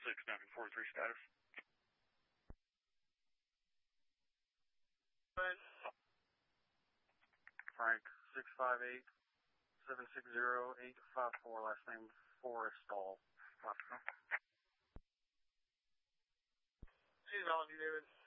6-943 status. Frank, 658-760-854, last name Forrestall. She's on you, David.